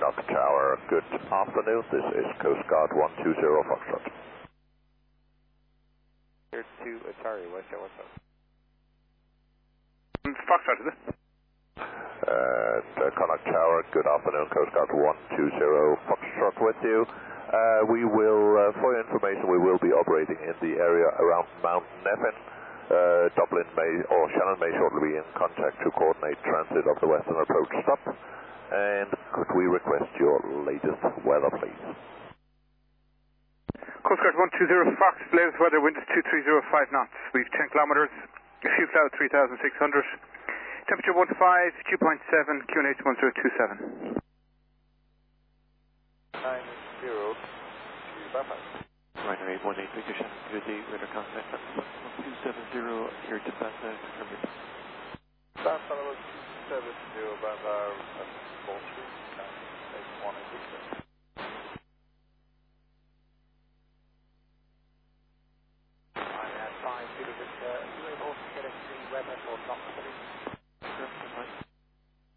Canuck Tower, good afternoon. This is Coast Guard 120 Foxtrot. Here to Atari, what's up? Foxtrot, is it? Canuck Tower, good afternoon. Coast Guard 120 Foxtrot with you. We will, for your information, we will be operating in the area around Mount Nevin. Dublin may, or Shannon may shortly be in contact to coordinate transit of the western approach stop. And could we request your latest weather, please? Coast Guard 120 Fox, latest weather, wind is 2305 knots. We've 10 kilometers, a few cloud 3600. Temperature 15, dew point 7, QNH 1027. 90 to Belfast. Ryder 818, Victor Shannon, good day, radar contact 270 here to Banda, confirm your Banda was 270, Banda, Ball Street, 8186. I'm at 5, Peter Victor, are you able to get us the weather for not